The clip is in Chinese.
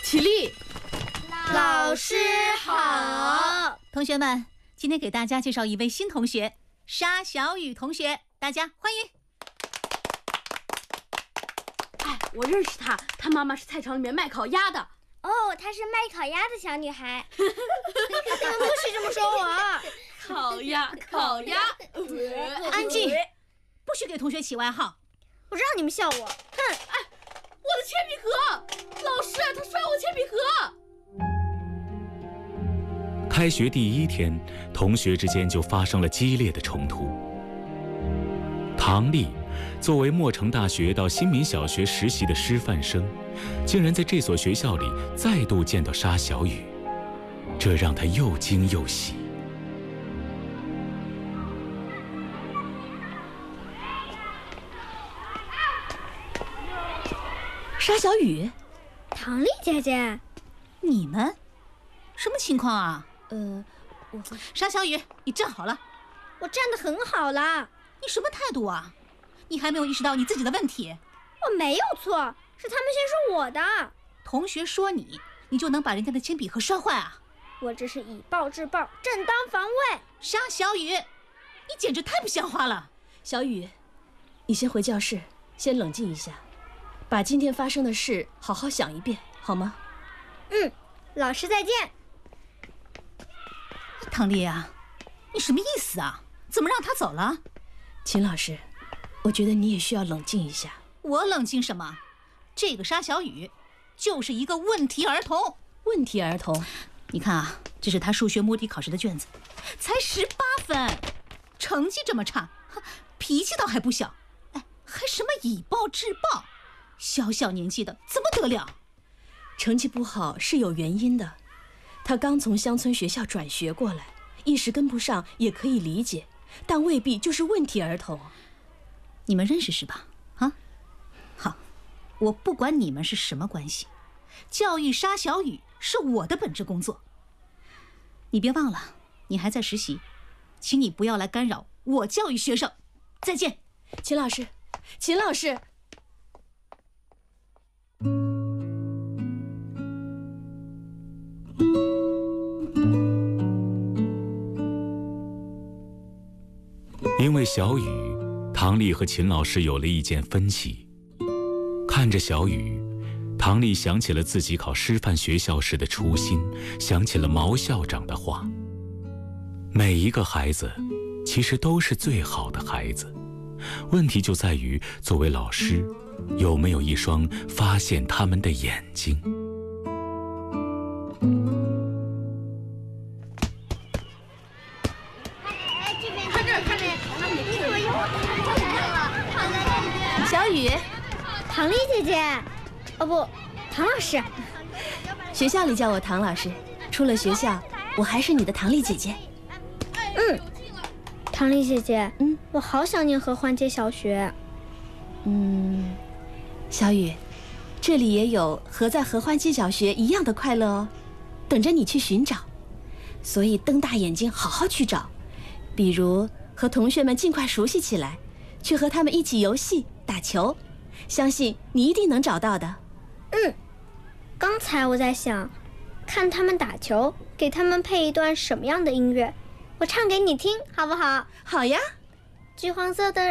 起立。 老师好。 同学们，今天给大家介绍一位新同学，沙小雨同学，大家欢迎。 哎，我认识她，她妈妈是菜场里面卖烤鸭的。 哦，她是卖烤鸭的小女孩。不许这么说我。 烤鸭，烤鸭。 安静，不许给同学起外号。 我让你们笑我。哼！ 哎，我的铅笔盒，老师，他摔我铅笔盒。 开学第一天，同学之间就发生了激烈的冲突。唐丽作为莫城大学到新民小学实习的师范生，竟然在这所学校里再度见到沙小雨，这让她又惊又喜。 沙小雨， 唐丽姐姐， 你们什么情况啊？沙小雨，你站好了。 我站得很好啦。 你什么态度啊？你还没有意识到你自己的问题？ 我没有错，是他们先说我的。 同学说你就能把人家的铅笔盒摔坏啊？ 我这是以暴制暴，正当防卫。 沙小雨，你简直太不像话了。 小雨，你先回教室，先冷静一下，把今天发生的事好好想一遍，好吗？ 老师再见。 唐丽啊，你什么意思啊？怎么让他走了？ 秦老师，我觉得你也需要冷静一下。 我冷静什么？这个沙小雨就是一个问题儿童。 问题儿童？ 你看啊，这是他数学摸底考试的卷子，才18分，成绩这么差，脾气倒还不小，还什么以暴制暴，小小年纪的怎么得了？ 成绩不好是有原因的，他刚从乡村学校转学过来，一时跟不上也可以理解，但未必就是问题儿童。 你们认识是吧？啊，好，我不管你们是什么关系，教育沙小雨是我的本职工作。你别忘了，你还在实习，请你不要来干扰我教育学生。再见。 秦老师，秦老师。 因为小雨，唐丽和秦老师有了意见分歧。看着小雨，唐丽想起了自己考师范学校时的初心，想起了毛校长的话：每一个孩子其实都是最好的孩子，问题就在于作为老师有没有一双发现他们的眼睛。 小雨， 唐丽姐姐，哦不，唐老师。 学校里叫我唐老师，出了学校，我还是你的唐丽姐姐。 唐丽姐姐，我好想念合欢街小学。 小雨，这里也有和在合欢街小学一样的快乐哦，等着你去寻找。所以瞪大眼睛好好去找，比如和同学们尽快熟悉起来，去和他们一起游戏打球，相信你一定能找到的。 刚才我在想，看他们打球，给他们配一段什么样的音乐，我唱给你听好不好？ 好呀。 橘黄色的